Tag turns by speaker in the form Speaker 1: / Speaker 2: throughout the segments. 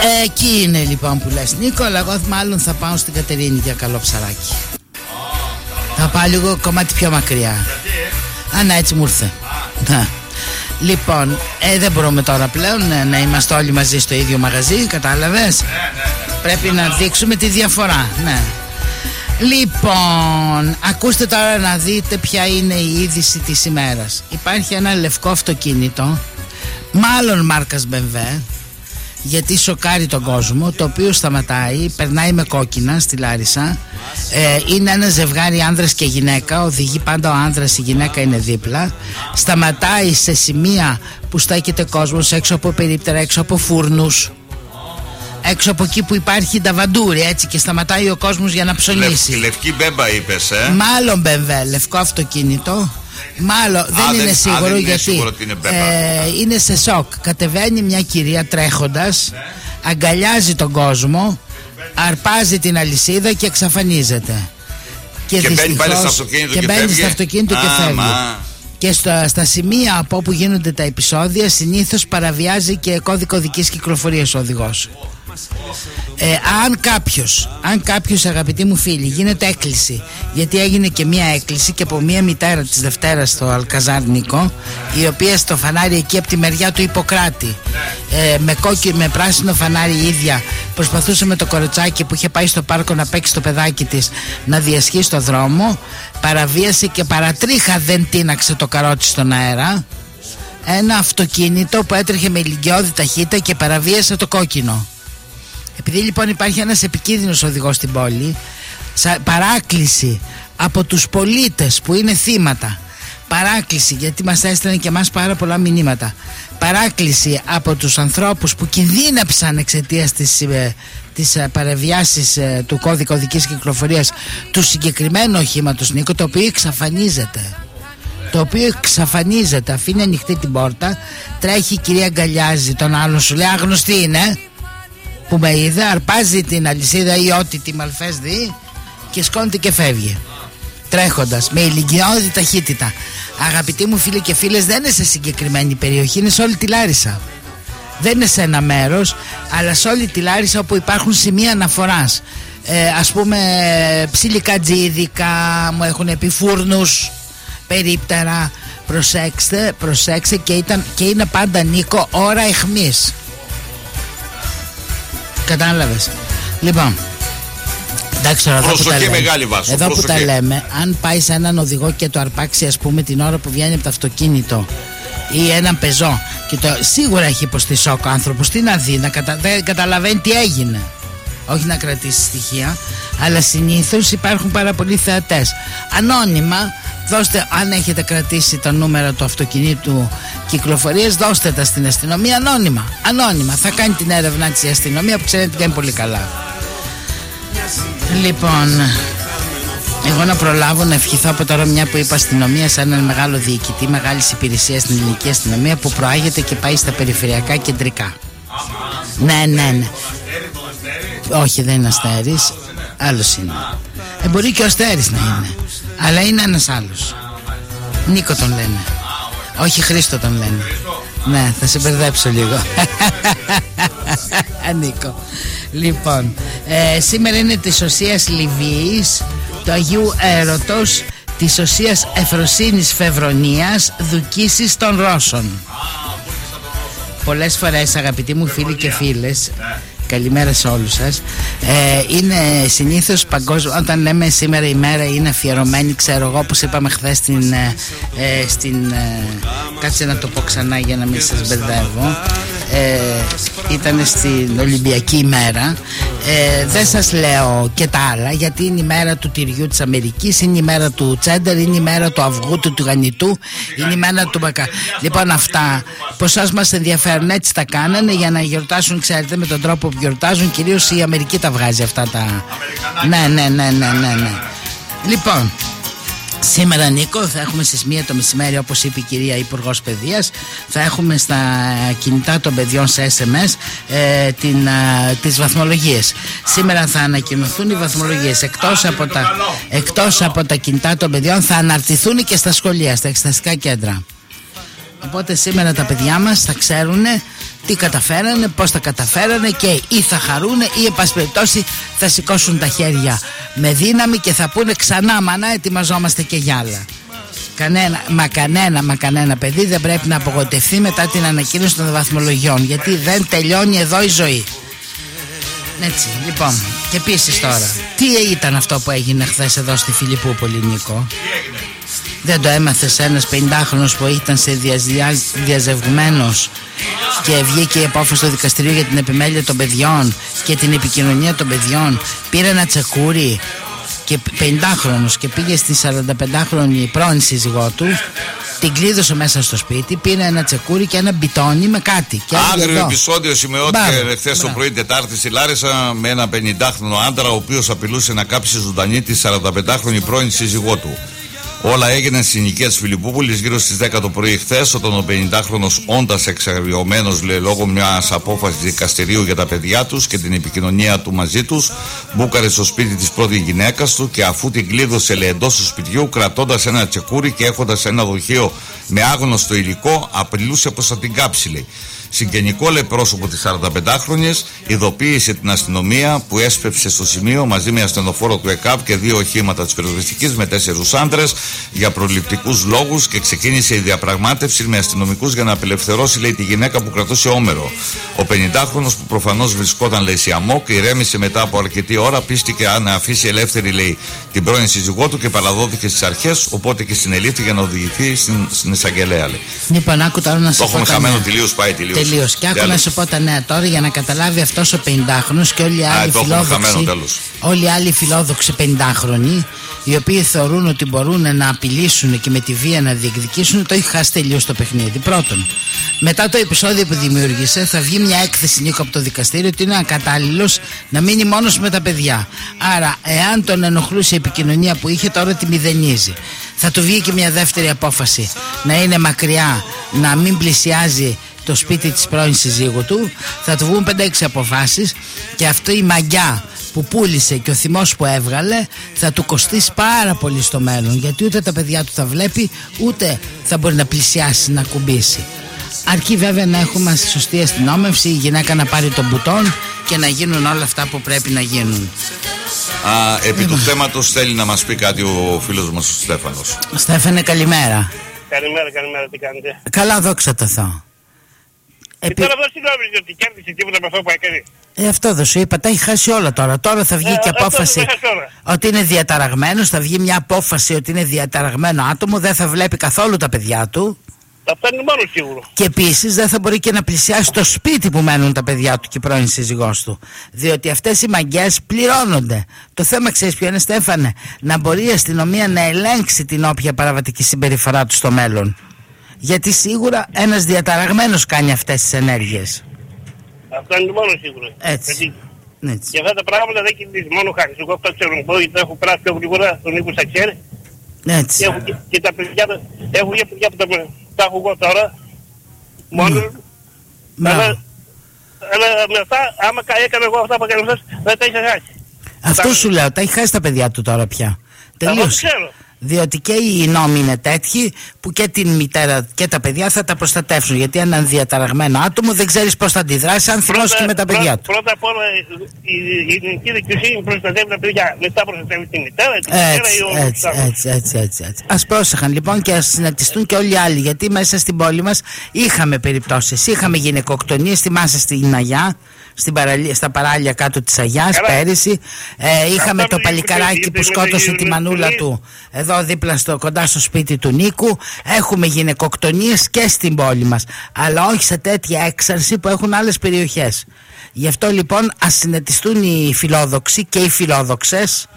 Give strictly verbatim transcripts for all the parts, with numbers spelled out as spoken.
Speaker 1: Ε, εκεί είναι λοιπόν που λες, Νίκο, αλλά εγώ μάλλον θα πάω στην Κατερίνη για καλό ψαράκι. Θα πάω λίγο κομμάτι πιο μακριά. Α, να, έτσι μου ήρθε. Να. Λοιπόν, ε, δεν μπορούμε τώρα πλέον ε, να είμαστε όλοι μαζί στο ίδιο μαγαζί, κατάλαβες. Πρέπει να δείξουμε τη διαφορά, ναι. Λοιπόν, ακούστε τώρα να δείτε ποια είναι η είδηση της ημέρας. Υπάρχει ένα λευκό αυτοκίνητο, μάλλον μάρκας μπι εμ ντάμπλιου, γιατί σοκάρει τον κόσμο, το οποίο σταματάει, περνάει με κόκκινα στη Λάρισα. ε, Είναι ένα ζευγάρι άνδρας και γυναίκα, οδηγεί πάντα ο άνδρας, η γυναίκα είναι δίπλα. Σταματάει σε σημεία που στέκεται κόσμος, έξω από περίπτερα, έξω από φούρνους, έξω από εκεί που υπάρχει ταβαντούρι, έτσι, και σταματάει ο κόσμος για να ψωνίσει.
Speaker 2: Λευ, λευκή μπέμπα είπες, ε?
Speaker 1: Μάλλον μπι εμ ντάμπλιου, λευκό αυτοκίνητο. Μάλλον,
Speaker 2: α,
Speaker 1: δεν,
Speaker 2: δεν
Speaker 1: είναι σίγουρο,
Speaker 2: α, δεν είναι
Speaker 1: γιατί
Speaker 2: σίγουρο ότι είναι,
Speaker 1: ε, είναι σε σοκ. Κατεβαίνει μια κυρία τρέχοντας, ναι. Αγκαλιάζει τον κόσμο, αρπάζει την αλυσίδα και εξαφανίζεται.
Speaker 2: Και, και μπαίνει πάλι στο αυτοκίνητο και,
Speaker 1: και μπαίνει στο αυτοκίνητο
Speaker 2: α,
Speaker 1: και φεύγει.
Speaker 2: Μα.
Speaker 1: Και στα, στα σημεία από όπου γίνονται τα επεισόδια συνήθως παραβιάζει και κώδικο οδικής κυκλοφορίας ο οδηγός. Ε, αν κάποιος, αν κάποιος αγαπητοί μου φίλοι, γίνεται έκκληση, γιατί έγινε και μία έκκληση και από μία μητέρα της Δευτέρας στο Αλκαζάρ, Νίκο, η οποία στο φανάρι εκεί από τη μεριά του Ιπποκράτη, ε, με, κόκκι, με πράσινο φανάρι η ίδια προσπαθούσε με το κοροτσάκι που είχε πάει στο πάρκο να παίξει το παιδάκι της να διασχίσει στο δρόμο, παραβίασε και παρατρίχα δεν τίναξε το καρότσι στον αέρα ένα αυτοκίνητο που έτρεχε με ηλικιώδη ταχύτητα και παραβίασε το κόκκινο. Επειδή λοιπόν υπάρχει ένας επικίνδυνος οδηγός στην πόλη, παράκληση από τους πολίτες που είναι θύματα, παράκληση, γιατί μας έστειλαν και εμάς πάρα πολλά μηνύματα, παράκληση από τους ανθρώπους που κινδύνεψαν εξαιτίας της, της παραβιάσης του κώδικα οδικής κυκλοφορίας του συγκεκριμένου οχήματος, Νίκο, το οποίο εξαφανίζεται. Το οποίο εξαφανίζεται, αφήνει ανοιχτή την πόρτα, τρέχει η κυρία, αγκαλιάζει τον άλλον, σου λέει άγνωστη είναι που με είδε, αρπάζει την αλυσίδα ή ό,τι τη μαλφές δει και σκόνεται και φεύγει τρέχοντας με ηλικιώδη ταχύτητα. Αγαπητοί μου φίλοι και φίλες, δεν είναι σε συγκεκριμένη περιοχή, είναι σε όλη τη Λάρισα. Δεν είναι σε ένα μέρος, αλλά σε όλη τη Λάρισα όπου υπάρχουν σημεία αναφοράς. ε, Ας πούμε ψιλικατζίδικα, μου έχουν πει φούρνους, περίπτερα. Προσέξτε, προσέξτε και, ήταν, και είναι πάντα, Νίκο, ώρα αιχμής. Κατάλαβες. Λοιπόν, εντάξει, τώρα εδώ που τα λέμε,
Speaker 2: βάσο,
Speaker 1: εδώ που τα λέμε, αν πάει σε έναν οδηγό και το αρπάξει, ας πούμε, την ώρα που βγαίνει από το αυτοκίνητο ή έναν πεζό, και το σίγουρα έχει υποστεί σοκ ο άνθρωπος, τι να δει, να κατα... δεν καταλαβαίνει τι έγινε. Όχι να κρατήσει στοιχεία, αλλά συνήθως υπάρχουν πάρα πολλοί θεατές. Ανώνυμα, δώστε, αν έχετε κρατήσει τα νούμερα του αυτοκινήτου κυκλοφορίας, δώστε τα στην αστυνομία ανώνυμα. Ανώνυμα, θα κάνει την έρευνα της η αστυνομία που ξέρετε την κάνει πολύ καλά. Λοιπόν, εγώ να προλάβω να ευχηθώ από τώρα, μια που είπα αστυνομία, σε έναν μεγάλο διοικητή μεγάλης υπηρεσίας στην ελληνική αστυνομία που προάγεται και πάει στα περιφερειακά κεντρικά. Ναι, ναι, ναι. Όχι, δεν είναι Αστέρης, άλλος είναι. Ε, μπορεί και ο Αστέρης να είναι, αλλά είναι ένας άλλος. Νίκο τον λένε. Όχι, Χρήστο τον λένε. Ναι, θα σε μπερδέψω λίγο. Νίκο. Λοιπόν, ε, σήμερα είναι της Οσίας Λιβύης, του Αγίου Έρωτος, της Οσίας Εφροσύνης Φευρονίας, Δουκίσης των Ρώσων. Πολλές φορές, αγαπητοί μου φίλοι και φίλες, καλημέρα σε όλους σας. ε, Είναι συνήθως παγκόσμιο. Όταν λέμε σήμερα η μέρα είναι αφιερωμένη, ξέρω εγώ, όπως είπαμε χθες στην, ε, στην ε, κάτσε να το πω ξανά για να μην σας μπερδεύω, ε, ήταν στην Ολυμπιακή ημέρα. ε, Δεν σας λέω και τα άλλα, γιατί είναι η μέρα του τυριού της Αμερικής, είναι η μέρα του τσέντερ, είναι η μέρα του αυγού, του τηγανιτού, είναι η μέρα του μπακά. Λοιπόν, αυτά ποσάς μας ενδιαφέρουν, έτσι τα κάνανε για να γιορτάσουν, ξέρετε, με τον τρόπο που γιορτάζουν. Κυρίως η Αμερική τα βγάζει αυτά τα... Ναι, ναι, ναι, ναι, ναι, ναι. Λοιπόν, σήμερα, Νίκο, θα έχουμε στις μία το μεσημέρι, όπως είπε η κυρία Υπουργός Παιδείας, θα έχουμε στα κινητά των παιδιών σε ες εμ ες ε, την, α, τις βαθμολογίες. Σήμερα θα ανακοινωθούν οι βαθμολογίες. Εκτός από, τα, εκτός από τα κινητά των παιδιών θα αναρτηθούν και στα σχολεία, στα εξεταστικά κέντρα. Οπότε σήμερα τα παιδιά μας θα ξέρουν τι καταφέρανε, πώς τα καταφέρανε και ή θα χαρούνε ή εν πάση περιπτώσει θα σηκώσουν τα χέρια με δύναμη και θα πούνε ξανά μανά ετοιμαζόμαστε και για άλλα. Κανένα, μα κανένα, μα κανένα παιδί δεν πρέπει να απογοητευτεί μετά την ανακοίνωση των βαθμολογιών, γιατί δεν τελειώνει εδώ η ζωή. Έτσι, λοιπόν, και επίσης τώρα, τι ήταν αυτό που έγινε χθες εδώ στη Φιλιππούπολη, Νίκο? Δεν το έμαθες? Ένας πενηντάχρονος που ήταν σε διαζ... διαζευγμένος και βγήκε η απόφαση του δικαστηρίου για την επιμέλεια των παιδιών και την επικοινωνία των παιδιών, πήρε ένα τσεκούρι και πενηντάχρονος και πήγε στη σαρανταπεντάχρονη πρώην σύζυγό του, την κλείδωσε μέσα στο σπίτι, πήρε ένα τσεκούρι και ένα μπιτόνι με κάτι.
Speaker 2: Άγριο επεισόδιο σημειώθηκε χθες το πρωί Τετάρτη στη Λάρισα με ένα πενηντάχρονο άντρα, ο οποίος απειλούσε να κάψει ζωντανή τη σαρανταπεντάχρονη πρώην σύζυγό του. Όλα έγιναν στις συνοικίες της Φιλιππούπολης γύρω στις δέκα το πρωί χθες, όταν ο πενηντάχρονος, όντας εξαγριωμένος λόγω μιας απόφασης δικαστηρίου για τα παιδιά τους και την επικοινωνία του μαζί τους, μπούκαρε στο σπίτι της πρώτης γυναίκας του και αφού την κλείδωσε λέει εντός του σπιτιού, κρατώντας ένα τσεκούρι και έχοντας ένα δοχείο με άγνωστο υλικό, απειλούσε πως θα την κάψει, λέει. Συγγενικό, λέει, πρόσωπο της σαρανταπεντάχρονης ειδοποίησε την αστυνομία που έσπευσε στο σημείο μαζί με ασθενοφόρο του ΕΚΑΒ και δύο οχήματα της πυροσβεστικής με τέσσερους άντρες για προληπτικούς λόγους και ξεκίνησε η διαπραγμάτευση με αστυνομικούς για να απελευθερώσει, λέει, τη γυναίκα που κρατούσε όμερο. Ο πενηντάχρονος που προφανώς βρισκόταν, λέει, σε αμόκ, ηρέμησε μετά από αρκετή ώρα, πίστηκε να αφήσει ελεύθερη, λέει, την πρώην σύζυγό του και παραδόθηκε στις αρχές, οπότε και συνελήφθη για να οδηγηθεί στην, στην εισαγγελέα, λέει.
Speaker 1: Λοιπόν, άκου τώρα να σου
Speaker 2: το έχουμε χαμένο τελείως, πάει τελείως.
Speaker 1: Τελείως. Και άκου να σου πω τα νέα τώρα για να καταλάβει αυτός ο πενηντάχρονος και όλοι οι άλλοι φιλόδοξοι, όλοι οι άλλοι φιλόδοξοι πενηντάχρονοι, οι οποίοι θεωρούν ότι μπορούν να απειλήσουν και με τη βία να διεκδικήσουν, το έχει χάσει τελείως το παιχνίδι. Πρώτον, μετά το επεισόδιο που δημιούργησε, θα βγει μια έκθεση, Νίκο, από το δικαστήριο ότι είναι ακατάλληλος να μείνει μόνος με τα παιδιά. Άρα, εάν τον ενοχλούσε η επικοινωνία που είχε, τώρα τη μηδενίζει. Θα του βγει και μια δεύτερη απόφαση να είναι μακριά, να μην πλησιάζει το σπίτι της πρώην συζύγου του. Θα του βγουν πέντε έξι αποφάσεις και αυτή η μαγιά που πούλησε και ο θυμός που έβγαλε θα του κοστίσει πάρα πολύ στο μέλλον, γιατί ούτε τα παιδιά του θα βλέπει, ούτε θα μπορεί να πλησιάσει, να κουμπίσει. Αρκεί βέβαια να έχουμε σωστή αστυνόμευση, η γυναίκα να πάρει τον μπουτόν και να γίνουν όλα αυτά που πρέπει να γίνουν.
Speaker 2: Α, επί του θέματος θέλει να μας πει κάτι ο φίλος μας ο Στέφανος.
Speaker 1: Στέφανε, καλημέρα.
Speaker 3: Καλημέρα, καλημέρα, τι κάνετε?
Speaker 1: Καλά, δόξα τω Θεώ.
Speaker 3: Και Επί... τώρα αυτό τι νόμιζε ότι κέρδισε τίποτα με αυτό που έκανε?
Speaker 1: Ε, αυτό δεν σου είπα, τα έχει χάσει όλα τώρα. Τώρα θα βγει ε, και απόφαση ότι είναι διαταραγμένος, θα βγει μια απόφαση ότι είναι διαταραγμένο άτομο, δεν θα βλέπει καθόλου τα παιδιά του.
Speaker 3: Αυτό είναι μόνο σίγουρο.
Speaker 1: Και επίσης δεν θα μπορεί και να πλησιάσει το σπίτι που μένουν τα παιδιά του και η πρώην σύζυγός του. Διότι αυτές οι μαγκές πληρώνονται. Το θέμα, ξέρεις ποιο είναι, Στέφανε? Να μπορεί η αστυνομία να ελέγξει την όποια παραβατική συμπεριφορά του στο μέλλον. Γιατί σίγουρα ένας διαταραγμένος κάνει αυτές τις ενέργειες.
Speaker 3: Αυτό είναι μόνο σίγουρο.
Speaker 1: Έτσι.
Speaker 3: Έτσι.
Speaker 1: Έτσι.
Speaker 3: Και αυτά τα πράγματα δεν κινδύνει, μόνο χάρη. Εγώ αυτό ξέρω, γιατί έχω περάσει πιο γρήγορα, τον Νίκο Σαξέρ.
Speaker 1: Έτσι.
Speaker 3: Και, έχω, και, και τα παιδιά, έχω για παιδιά που τα, τα έχω εγώ τώρα, μόνο.
Speaker 1: Ναι.
Speaker 3: Αλλά, αλλά με αυτά, άμα έκανα εγώ αυτά που έκανα αυτές, δεν τα είχα χάσει.
Speaker 1: Αυτό τα... σου λέω, τα έχει χάσει τα παιδιά του τώρα πια. Τελείωσε. Διότι και οι νόμοι είναι τέτοιοι που και την μητέρα και τα παιδιά θα τα προστατεύσουν. Γιατί έναν διαταραγμένο άτομο δεν ξέρεις πώς θα αντιδράσει αν θυμώσει και με τα παιδιά
Speaker 3: πρώτα,
Speaker 1: του.
Speaker 3: Πρώτα απ' όλα η ελληνική δικαιοσύνη προστατεύει τα παιδιά, μετά προστατεύει την μητέρα, την μητέρα ή ο
Speaker 1: έτσι, έτσι, έτσι, έτσι, έτσι. Ας πρόσεχαν λοιπόν και ας συναντιστούν και όλοι οι άλλοι. Γιατί μέσα στην πόλη μας είχαμε περιπτώσεις. Είχαμε γυναικοκτονίες, θυμάσαι στην Αγιά, στην παραλία, στα παράλια κάτω της Αγιάς πέρυσι. Ε, είχαμε αυτό το παλικαράκι που σκότωσε τη μανούλα του εδώ δίπλα στο, κοντά στο σπίτι του Νίκου. Έχουμε γυναικοκτονίες και στην πόλη μας, αλλά όχι σε τέτοια έξαρση που έχουν άλλες περιοχές. Γι' αυτό λοιπόν ας συνετιστούν οι φιλόδοξοι και οι φιλόδοξες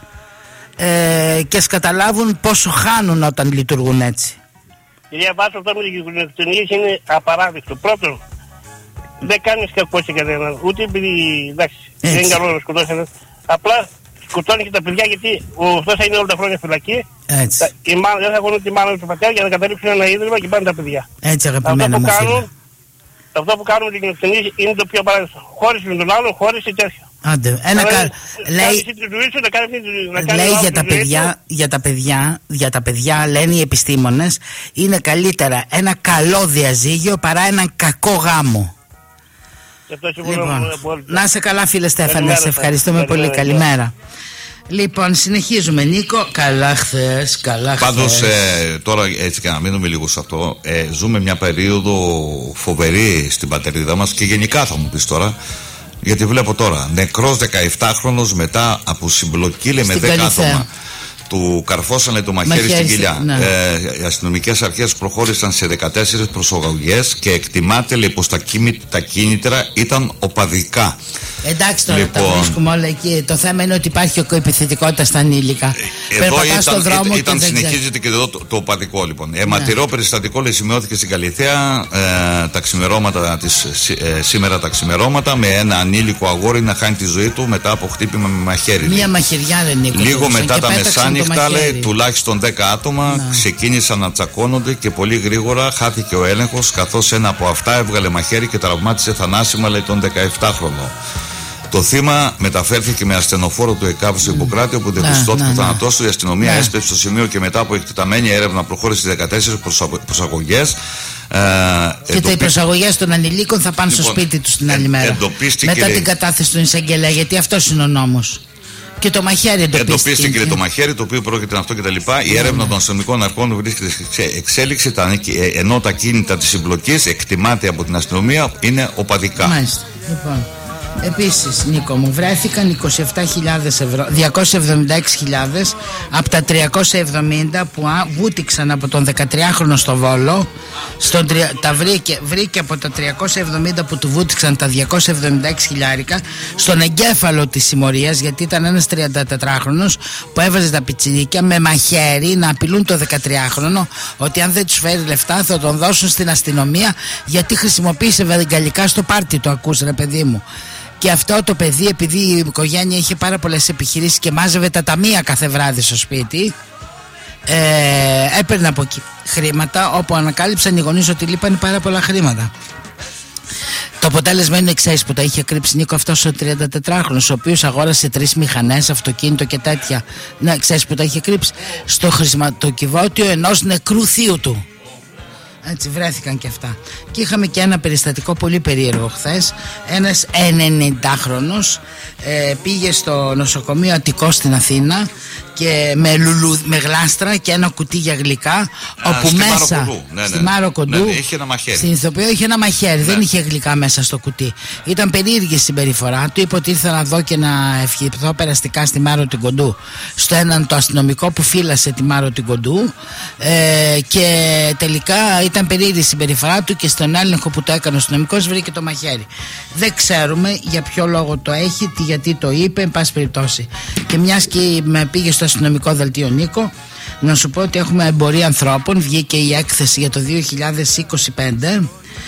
Speaker 1: ε, και ας καταλάβουν πόσο χάνουν όταν λειτουργούν έτσι.
Speaker 3: Κυρία Βάσο, αυτό με τις γυναικοκτονίες είναι απαράδεκτο. Πρώτον, δεν κάνεις κακό σε κανέναν, ούτε επειδή εντάξει, δεν είναι καλό να σκοτώσει έναν. Απλά σκοτώνει και τα παιδιά, γιατί ο αυτός θα είναι όλα τα χρόνια φυλακή.
Speaker 1: Έτσι.
Speaker 3: Η μάνα, δεν θα έχουν τη μάνα του πατέρα για να καταλήξουν ένα ίδρυμα και πάνε τα παιδιά.
Speaker 1: Έτσι, αγαπημένα μας φίλα.
Speaker 3: Αυτό που κάνουν την κοινωνία είναι το πιο παράδειγμα. Χώρισε με τον άλλο, χώρισε τέτοιο.
Speaker 1: Άντε, ένα κα... λέει, λέει για τα παιδιά, για τα παιδιά, για τα παιδιά λένε οι επιστήμονες, είναι καλύτερα ένα καλό διαζύγιο παρά έναν κακό γάμο. Λοιπόν, να είσαι καλά φίλε Στέφανε, σε ευχαριστούμε πολύ, καλημέρα. Λοιπόν, συνεχίζουμε Νίκο. Καλά χθες, καλά χθες.
Speaker 2: Πάντως ε, τώρα έτσι και να μείνουμε λίγο σε αυτό, ε, ζούμε μια περίοδο φοβερή στην πατρίδα μας και γενικά θα μου πεις τώρα, γιατί βλέπω τώρα νεκρός δεκαεπτάχρονος μετά από συμπλοκή με δέκα άτομα. Του καρφώσανε το μαχαίρι, μαχαίρι στην κοιλιά. Ναι. Ε, οι αστυνομικές αρχές προχώρησαν σε δεκατέσσερις προσαγωγές και εκτιμάται λέει, πως τα, κίνη, τα κίνητρα ήταν οπαδικά.
Speaker 1: Εντάξει τώρα λοιπόν, τα βρίσκουμε όλα εκεί. Το θέμα είναι ότι υπάρχει επιθετικότητα στα ανήλικα.
Speaker 2: Εδώ ήταν, δρόμο ήταν συνεχίζεται και εδώ το, το οπαδικό λοιπόν. Αιματηρό ναι. περιστατικό λέει, σημειώθηκε στην Καλιθέα ε, τα ξημερώματα της, ε, σήμερα τα ξημερώματα με ένα ανήλικο αγόρι να χάνει τη ζωή του μετά από χτύπημα με μαχαίρι.
Speaker 1: Μία μαχαιριά δεν είναι.
Speaker 2: Λίγο μετά τα μεσάνυχτα λέει, τουλάχιστον δέκα άτομα να. ξεκίνησαν να τσακώνονται και πολύ γρήγορα χάθηκε ο έλεγχος καθώς ένα από αυτά έβγαλε μαχαίρι και τραυμάτισε θανάσιμα λέει, τον δεκαεπτάχρονο. Το θύμα μεταφέρθηκε με ασθενοφόρο του ΕΚΑΒ στο Ιπποκράτη, όπου διαπιστώθηκε ο θάνατός του. Η αστυνομία έσπευσε στο σημείο και μετά από εκτεταμένη έρευνα προχώρησε στις δεκατέσσερις προσαγωγές.
Speaker 1: Ε, και εντοπί... οι προσαγωγές των ανηλίκων θα πάνε λοιπόν, στο σπίτι τους την άλλη μέρα. Μετά την κατάθεση του εισαγγελέα, γιατί αυτός είναι ο νόμος. Και το μαχαίρι εντοπίστηκε.
Speaker 2: Εντοπίστηκε το μαχαίρι, το οποίο πρόκειται αυτό κτλ. Η ναι, έρευνα ναι. των αστυνομικών αρχών βρίσκεται σε εξέλιξη, ενώ τα κίνητα της συμπλοκής εκτιμάται από την αστυνομία είναι οπαδικά.
Speaker 1: Μάλιστα. Λοιπόν. Επίσης Νίκο μου βρέθηκαν είκοσι επτά χιλιάδες ευρώ, διακόσιες εβδομήντα έξι χιλιάδες από τα τριακόσια εβδομήντα που α, βούτυξαν από τον δεκατριάχρονο στο Βόλο στον, τα βρήκε, βρήκε από τα τριακόσια εβδομήντα που του βούτυξαν τα διακόσια εβδομήντα έξι χιλιάρικα στον εγκέφαλο της συμμορίας, γιατί ήταν ένας τριαντατετράχρονος που έβαζε τα πιτσιρίκια με μαχαίρι να απειλούν το δεκατριάχρονο ότι αν δεν τους φέρει λεφτά θα τον δώσουν στην αστυνομία γιατί χρησιμοποίησε βεγγαλικά στο πάρτι, το ακούς ρε παιδί μου. Και αυτό το παιδί, επειδή η οικογένεια είχε πάρα πολλές επιχειρήσεις και μάζευε τα ταμεία κάθε βράδυ στο σπίτι, ε, έπαιρνε από εκεί χρήματα, όπου ανακάλυψαν οι γονείς ότι λείπανε πάρα πολλά χρήματα. Το αποτέλεσμα είναι εξής που τα είχε κρύψει Νίκο αυτός ο τριαντατετράχρονος, ο οποίος αγόρασε τρεις μηχανές, αυτοκίνητο και τέτοια. Ναι, ξέρεις που τα είχε κρύψει? Στο χρηματοκιβώτιο ενός νεκρού θείου του. Έτσι βρέθηκαν και αυτά. Και είχαμε και ένα περιστατικό πολύ περίεργο χθες. Ένας ενενηντάχρονος ε, πήγε στο νοσοκομείο Αττικό στην Αθήνα και με, λουλου, με γλάστρα και ένα κουτί για γλυκά. Α, όπου στη μέσα Μάρο ναι, ναι, στη Μάρο Κοντού ναι, είχε ένα μαχαίρι. Στην ηθοποιό είχε ένα μαχαίρι, ναι. Δεν είχε γλυκά μέσα στο κουτί. Ήταν περίεργη η συμπεριφορά του. Είπε ότι ήρθα να δω και να ευχηθώ περαστικά στη Μάρο την Κοντού στο έναν το αστυνομικό που φύλασε τη Μάρο την Κοντού ε, και τελικά ήταν περίεργη η συμπεριφορά του και στον έλεγχο που το έκανε ο αστυνομικός βρήκε το μαχαίρι. Δεν ξέρουμε για ποιο λόγο το έχει, γιατί το είπε, εν πάση περιπτώσει. Και μιας και με πήγε στο αστυνομικό δελτίο Νίκο, να σου πω ότι έχουμε εμπορία ανθρώπων. Βγήκε η έκθεση για το δύο χιλιάδες είκοσι πέντε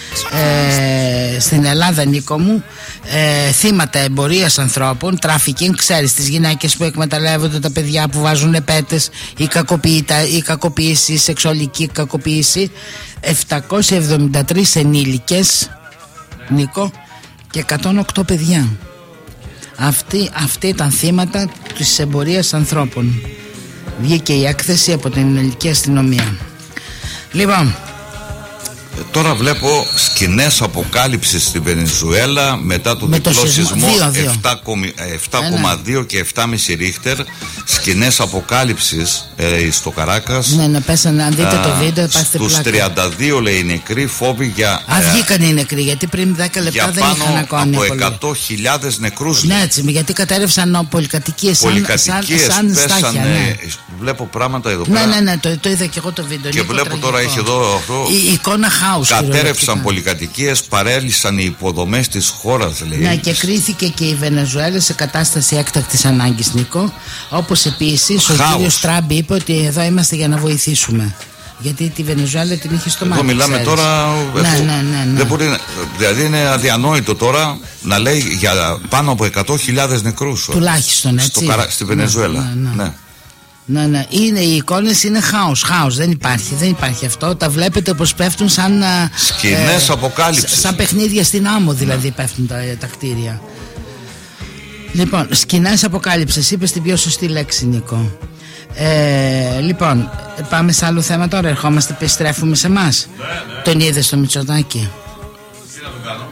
Speaker 1: ε, στην Ελλάδα Νίκο μου, ε, θύματα εμπορίας ανθρώπων, τράφικινγκ, ξέρεις, τις γυναίκες που εκμεταλλεύονται τα παιδιά, που βάζουν πέτες, η, η κακοποίηση, η σεξουαλική κακοποίηση. Επτακόσιες εβδομήντα τρεις ενήλικες Νίκο και εκατόν οκτώ παιδιά. Αυτοί, αυτοί ήταν θύματα της εμπορίας ανθρώπων. Βγήκε η έκθεση από την ελληνική αστυνομία. Λοιπόν,
Speaker 2: τώρα βλέπω σκηνές αποκάλυψης στη Βενεζουέλα μετά το διπλό σεισμό επτά κόμμα δύο και επτά κόμμα πέντε ρίχτερ. Σκηνές αποκάλυψης ε, στο Καράκας.
Speaker 1: Ναι, να πέσανε, αν δείτε το βίντεο,
Speaker 2: στους τριάντα δύο λέει νεκροί, φόβοι για.
Speaker 1: Α, ε, βγήκαν οι νεκροί, γιατί πριν δέκα λεπτά δεν είχαν ακόμα.
Speaker 2: Από εκατό χιλιάδες νεκρούς.
Speaker 1: Ναι, έτσι, γιατί κατέρευσαν πολυκατοικίες σαν,
Speaker 2: πολυκατοικίες
Speaker 1: σαν, σαν
Speaker 2: πέσανε,
Speaker 1: στάχια. Ναι.
Speaker 2: Βλέπω πράγματα εδώ
Speaker 1: ναι,
Speaker 2: πέρα.
Speaker 1: Ναι, ναι, το, το είδα και εγώ το βίντεο.
Speaker 2: Και βλέπω τώρα έχει εδώ αυτό.
Speaker 1: Η εικόνα χάους.
Speaker 2: Κατέρευσαν πολυκατοικίες, παρέλυσαν οι υποδομές της χώρας, λέει.
Speaker 1: Ναι, και κρίθηκε και η Βενεζουέλα σε κατάσταση έκτακτης ανάγκης, Νίκο. Όπως επίσης ο κύριος Τραμπ είπε ότι εδώ είμαστε για να βοηθήσουμε. Γιατί τη Βενεζουέλα την είχε στο μάτι.
Speaker 2: Εδώ μιλάμε ξέρεις. Τώρα.
Speaker 1: Ναι, ναι, ναι, ναι.
Speaker 2: Δεν μπορεί, δηλαδή είναι αδιανόητο τώρα να λέει για πάνω από εκατό χιλιάδες νεκρούς.
Speaker 1: Τουλάχιστον έτσι.
Speaker 2: Στο, στη Βενεζουέλα.
Speaker 1: Ναι, ναι, ναι.
Speaker 2: Ναι.
Speaker 1: Ναι, ναι. Είναι, οι εικόνες είναι χάος, χάος. Δεν υπάρχει, δεν υπάρχει αυτό. Τα βλέπετε πως πέφτουν σαν
Speaker 2: σκηνές ε, αποκάλυψης.
Speaker 1: Σαν παιχνίδια στην άμμο δηλαδή ναι. Πέφτουν τα, τα κτίρια. Λοιπόν, σκηνές αποκάλυψης. Είπες την πιο σωστή λέξη, Νίκο. Ε, λοιπόν, πάμε σε άλλο θέμα τώρα. Ερχόμαστε, επιστρέφουμε σε εμάς. Ναι, ναι. Τον είδες στο Μητσοτάκη?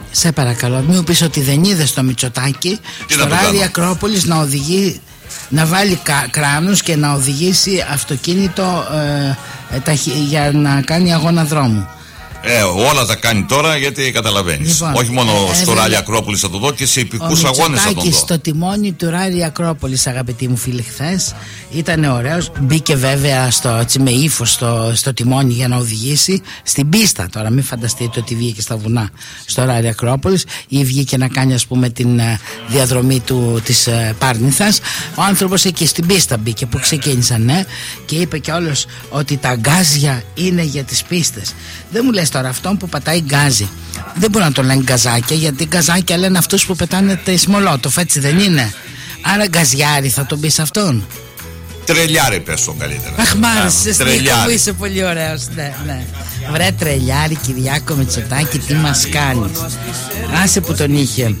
Speaker 1: Σε παρακαλώ, μην μου πεις ότι δεν είδες το Μητσοτάκη στο ράδι Ακρόπολης να οδηγεί, να βάλει κα, κράνους και να οδηγήσει αυτοκίνητο ε, ε, ταχυ, για να κάνει αγώνα δρόμου.
Speaker 2: Ε, όλα τα κάνει τώρα γιατί καταλαβαίνεις. Λοιπόν, όχι μόνο ε, στο ράλι Ακρόπολης θα το δω και σε υπηκούς αγώνες θα το δω.
Speaker 1: Στο τιμόνι του ράλι Ακρόπολης, αγαπητοί μου φίλοι, χθες ήταν ωραίος. Μπήκε βέβαια στο, έτσι, με ύφος στο, στο τιμόνι για να οδηγήσει στην πίστα. Τώρα μην φανταστείτε ότι βγήκε στα βουνά στο ράλι Ακρόπολης ή βγήκε να κάνει, ας πούμε, την uh, διαδρομή του, της uh, Πάρνηθας. Ο άνθρωπος εκεί στην πίστα μπήκε που ξεκίνησαν, ναι, και είπε κιόλας ότι τα γκάζια είναι για τις πίστες. Δεν μου λες τώρα αυτόν που πατάει γκάζι, δεν μπορεί να το λένε γκαζάκια, γιατί γκαζάκια λένε αυτούς που πετάνε τα Σμολότοφ, έτσι δεν είναι? Άρα γκαζιάρι θα τον πεις αυτόν?
Speaker 2: Τρελιάρι πες τον καλύτερα.
Speaker 1: Αχ, μ' άρεσες, Νίκο μου, είσαι πολύ ωραίος. Ναι, ναι. Βρε τρελιάρι, Κυριάκο Μητσοτάκη, τι μας κάνεις? Άσε που τον είχε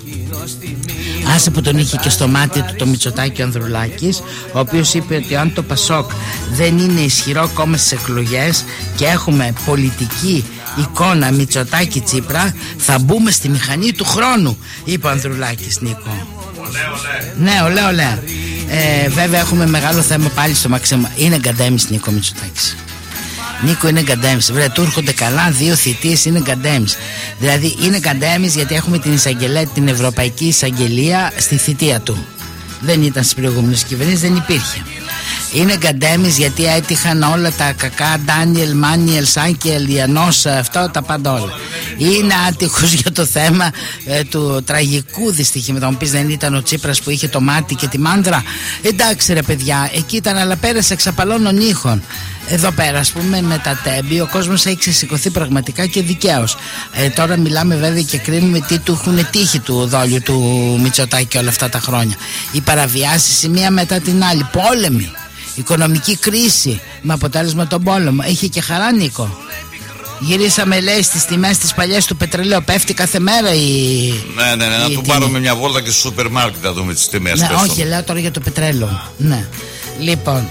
Speaker 1: Άσε που τον είχε και στο μάτι του το Μητσοτάκη ο Ανδρουλάκης, ο οποίος είπε ότι αν το Πασόκ δεν είναι ισχυρό κόμμα στις εκλογές και έχουμε πολιτική εικόνα Μητσοτάκη Τσίπρα, θα μπούμε στη μηχανή του χρόνου, είπε ο Ανδρουλάκης, Νίκο.
Speaker 2: Ολέ, ολέ.
Speaker 1: Ναι, ολέ, ολέ. Ε, βέβαια έχουμε μεγάλο θέμα πάλι στο Μαξίμα. Είναι γκαντέμις, Νίκο Μητσοτάκης. Νίκο, είναι γκαντέμις. Βρε, του έρχονται καλά δύο θητείες, είναι γκαντέμις. Δηλαδή είναι γκαντέμις γιατί έχουμε την εισαγγελέα, την Ευρωπαϊκή Εισαγγελία στη θητεία του. Δεν ήταν στις προηγούμενες κυβερνήσεις, δεν υπήρχε. Είναι γκαντέμις γιατί έτυχαν όλα τα κακά, Ντάνιελ, Μάνιελ, Σάκελ, Ιαννός, αυτά τα πάντα όλα. Είναι άτυχος για το θέμα ε, του τραγικού δυστυχήματος. Θα μου πεις, δεν ήταν ο Τσίπρας που είχε το μάτι και τη μάνδρα? Εντάξει ρε παιδιά, εκεί ήταν, αλλά πέρασε εξαπαλώνων ήχων. Εδώ πέρα, ας πούμε, με τα τέμπη ο κόσμος έχει ξεσηκωθεί πραγματικά και δικαίως. Ε, τώρα μιλάμε βέβαια και κρίνουμε τι του έχουν τύχει του δόλιου του Μητσοτάκη όλα αυτά τα χρόνια. Οι παραβιάσεις η μία μετά την άλλη, πόλεμοι, οικονομική κρίση με αποτέλεσμα τον πόλεμο. Έχει και χαρά, Νίκο. Γυρίσαμε, λέει, στις τιμές τις παλιές του πετρελαίου. Πέφτει κάθε μέρα η.
Speaker 2: Ναι, ναι, ναι, να του πάρουμε μια βόλτα και στο σούπερ μάρκετ να δούμε τις τιμές.
Speaker 1: Ναι, όχι, λέω τώρα για το πετρέλαιο. Ναι. Λοιπόν,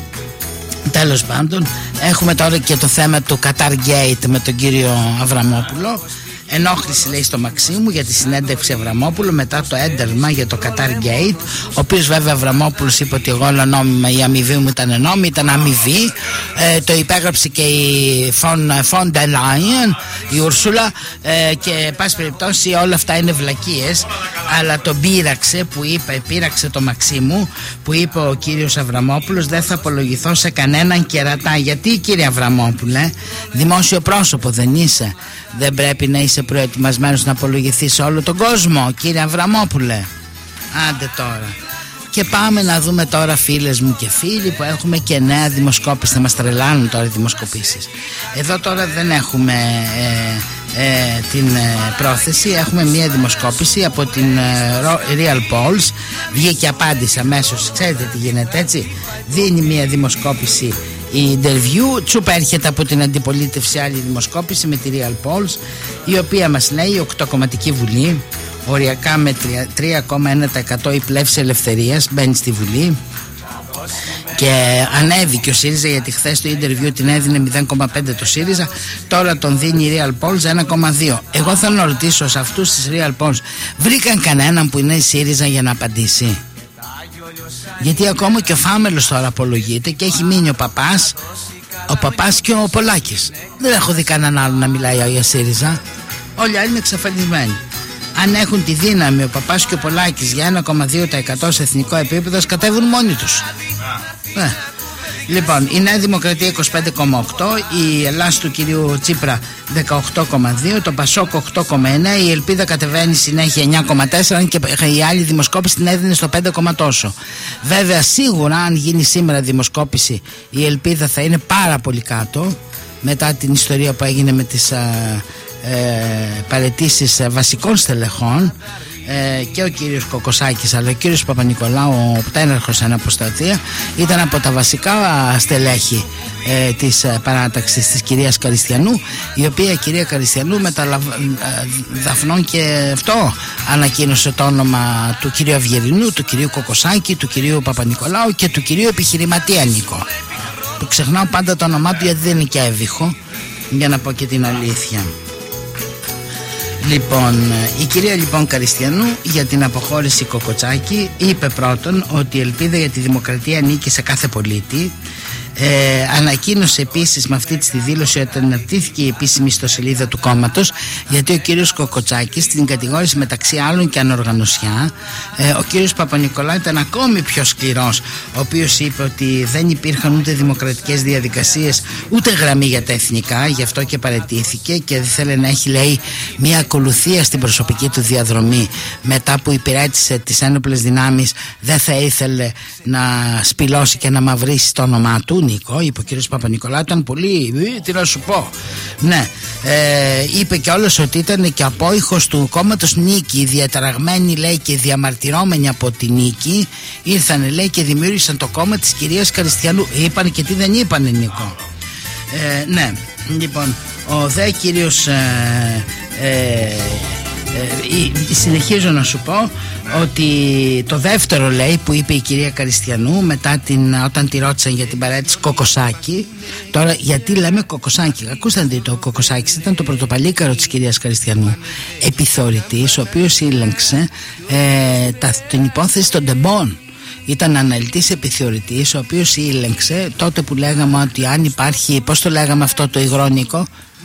Speaker 1: τέλος πάντων, έχουμε τώρα και το θέμα του Qatar Gate με τον κύριο Αβραμόπουλο. Ενόχληση, λέει, στο Μαξίμου για τη συνέντευξη Αβραμόπουλου μετά το ένταλμα για το Qatar Gate, ο οποίος βέβαια Αβραμόπουλος είπε ότι εγώ όλα νόμιμα, η αμοιβή μου ήταν νόμιμη, ήταν αμοιβή. Ε, το υπέγραψε και η Von der Leyen, η Ούρσουλα, ε, και πάση περιπτώσει όλα αυτά είναι βλακίες. Αλλά τον πείραξε που είπε, πείραξε το Μαξίμου που είπε ο κύριος Αβραμόπουλος, δεν θα απολογηθώ σε κανέναν κερατά. Γιατί, κύριε Αβραμόπουλε, δημόσιο πρόσωπο δεν είσαι? Δεν πρέπει να είσαι προετοιμασμένος να απολογηθείς σε όλο τον κόσμο, κύριε Αβραμόπουλε? Άντε τώρα. Και πάμε να δούμε τώρα, φίλες μου και φίλοι, που έχουμε και νέα δημοσκόπηση. Θα μας τρελάνουν τώρα οι δημοσκοπήσεις. Εδώ τώρα δεν έχουμε ε, ε, την ε, πρόθεση. Έχουμε μία δημοσκόπηση από την ε, Real Polls. Βγήκε απάντηση αμέσως. Ξέρετε τι γίνεται, έτσι? Δίνει μία δημοσκόπηση η interview, τσούπα έρχεται από την αντιπολίτευση άλλη δημοσκόπηση με τη Real Polls, η οποία μας λέει οκτακομματική βουλή, οριακά με τρία κόμμα ένα τοις εκατό η πλεύση ελευθερίας μπαίνει στη Βουλή, και ανέβηκε ο ΣΥΡΙΖΑ, γιατί χθες το interview την έδινε μηδέν κόμμα πέντε το ΣΥΡΙΖΑ, τώρα τον δίνει η Real Polls ένα κόμμα δύο. Εγώ θέλω να ρωτήσω σε αυτούς της Real Polls, βρήκαν κανέναν που είναι η ΣΥΡΙΖΑ για να απαντήσει? Γιατί ακόμα και ο Φάμελος τώρα απολογείται και έχει μείνει ο Παπάς, ο Παπάς και ο Πολάκης. Δεν έχω δει κανέναν άλλο να μιλάει για ΣΥΡΙΖΑ. Όλοι οι άλλοι είναι εξαφανισμένοι. Αν έχουν τη δύναμη ο Παπάς και ο Πολάκης για ένα κόμμα δύο τοις εκατό σε εθνικό επίπεδο, σκατεύουν μόνοι τους. Ε. Λοιπόν, η Νέα Δημοκρατία είκοσι πέντε κόμμα οκτώ, η Ελλάς του κυρίου Τσίπρα δεκαοκτώ κόμμα δύο, το Πασόκ οκτώ κόμμα εννέα, η Ελπίδα κατεβαίνει συνέχεια εννέα κόμμα τέσσερα και η άλλη δημοσκόπηση την έδινε στο πέντε κόμμα τόσο. Βέβαια, σίγουρα αν γίνει σήμερα δημοσκόπηση, η Ελπίδα θα είναι πάρα πολύ κάτω μετά την ιστορία που έγινε με τις α, ε, παραιτήσεις βασικών στελεχών. Ε, και ο κύριος Κοκοσάκης αλλά ο κύριος Παπα-Νικολάου, ο πτέναρχος εν αποστατεία, ήταν από τα βασικά στελέχη ε, της ε, παράταξης της κυρίας Καριστιανού, η οποία κυρία Καριστιανού με τα λαβ, ε, Δαφνών και αυτό ανακοίνωσε το όνομα του κυρίου Αυγερινού, του κυρίου Κοκοσάκη, του κυρίου Παπα-Νικολάου και του κυρίου επιχειρηματία Νίκο, που ξεχνάω πάντα το όνομά του γιατί δεν είναι και έβυχο, για να πω και την αλήθεια. Λοιπόν, η κυρία λοιπόν Καριστιανού για την αποχώρηση Κοκοτσάκη είπε πρώτον ότι η ελπίδα για τη δημοκρατία ανήκει σε κάθε πολίτη. Ε, ανακοίνωσε επίσης με αυτή τη δήλωση ότι αναρτήθηκε η επίσημη ιστοσελίδα του κόμματος, γιατί ο κύριος Κοκοτσάκης την κατηγόρησε μεταξύ άλλων και ανοργανωσιά. ε, Ο κύριος Παπα-Νικολάου ήταν ακόμη πιο σκληρός, ο οποίος είπε ότι δεν υπήρχαν ούτε δημοκρατικές διαδικασίες ούτε γραμμή για τα εθνικά, γι' αυτό και παραιτήθηκε και δεν θέλει να έχει, λέει, μια ακολουθία στην προσωπική του διαδρομή. Μετά που υπηρέτησε τις ένοπλες δυνάμεις δεν θα ήθελε να σπηλώσει και να μαυρίσει το όνομά του. Νίκο, είπε ο κύριος Παπα-Νικολάου, ήταν πολύ, τι να σου πω. Ναι, ε, είπε κιόλας ότι ήταν και απόϊχος του κόμματος Νίκη, διαταραγμένοι, λέει, και διαμαρτυρώμενοι από τη Νίκη, ήρθαν, λέει, και δημιούργησαν το κόμμα της κυρίας Καριστιανού. Είπαν και τι δεν είπανε, Νίκο. Ε, ναι, λοιπόν, ο δε κύριος ε, ε, Ε, συνεχίζω να σου πω ότι το δεύτερο, λέει, που είπε η κυρία Καριστιανού μετά την, όταν τη ρώτησαν για την παρέτηση Κοκοσάκη. Τώρα γιατί λέμε Κοκοσάκη? Ακούστε να δείτε, ο Κοκοσάκης ήταν το πρωτοπαλίκαρο της κυρίας Καριστιανού, επιθεωρητής, ο οποίος ήλεγξε ε, τα, την υπόθεση των Ντεμπών. Ήταν αναλυτής επιθεωρητής, ο οποίος ήλεγξε τότε που λέγαμε ότι αν υπάρχει, πώς το λέγαμε αυτό το υγρόνικο,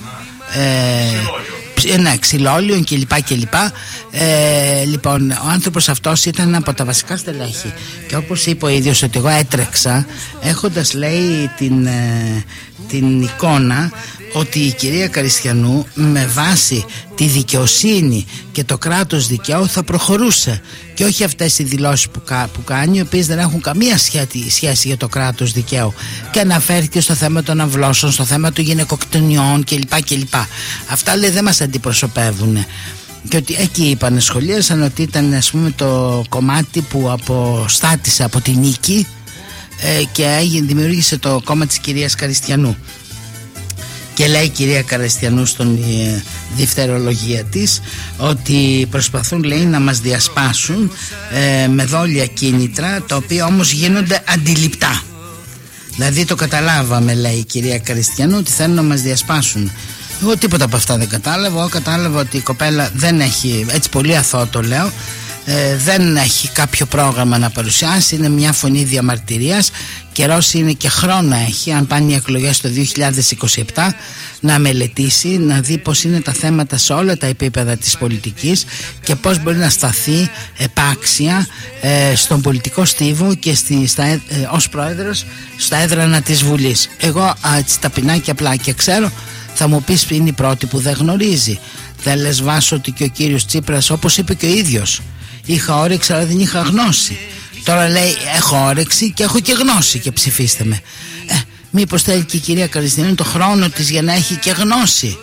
Speaker 1: ε, ναι, ξυλόλιον κλπ. κλπ. Ε, λοιπόν, ο άνθρωπος αυτός ήταν από τα βασικά στελέχη. Και όπως είπε ο ίδιος, ότι εγώ έτρεξα έχοντας, λέει, την, ε, την εικόνα ότι η κυρία Καριστιανού με βάση τη δικαιοσύνη και το κράτος δικαίου θα προχωρούσε, και όχι αυτές οι δηλώσεις που, κα, που κάνει, οι οποίες δεν έχουν καμία σχέση, σχέση για το κράτος δικαίου, και αναφέρθηκε στο θέμα των αυλώσεων, στο θέμα των γυναικοκτονιών κλπ. κλπ. Αυτά, λέει, δεν μας αντιπροσωπεύουν. Και ότι εκεί είπαν, σχολίασαν ότι ήταν, ας πούμε, το κομμάτι που αποστάτησε από τη Νίκη ε, και έγινε, δημιούργησε το κόμμα της κυρίας Καριστιανού. Και λέει η κυρία Καριστιανού στον ε, δευτερολογία της ότι προσπαθούν, λέει, να μας διασπάσουν ε, με δόλια κίνητρα, τα οποία όμως γίνονται αντιληπτά. Δηλαδή το καταλάβαμε, λέει η κυρία Καριστιανού, ότι θέλουν να μας διασπάσουν. Εγώ τίποτα από αυτά δεν κατάλαβα. Εγώ κατάλαβα ότι η κοπέλα δεν έχει, έτσι πολύ αθώο το λέω, ε, δεν έχει κάποιο πρόγραμμα να παρουσιάσει. Είναι μια φωνή διαμαρτυρίας. Καιρός είναι και χρόνο έχει, αν πάνε οι εκλογές το δύο χιλιάδες είκοσι επτά, να μελετήσει, να δει πώς είναι τα θέματα σε όλα τα επίπεδα της πολιτικής και πώς μπορεί να σταθεί επάξια ε, στον πολιτικό στίβο και στη, στα, ε, ως πρόεδρος στα έδρανα της Βουλής. Εγώ έτσι ταπεινά και απλά και ξέρω, θα μου πεις, είναι η πρώτη που δεν γνωρίζει. Δεν λες, Βάσο, ότι και ο κύριος Τσίπρας, όπως είπε και ο ίδιος, είχα όρεξη αλλά δεν είχα γνώση. Τώρα λέει, έχω όρεξη και έχω και γνώση και ψηφίστε με. Ε, μήπως θέλει και η κυρία Καριστιανού το χρόνο της για να έχει και γνώση,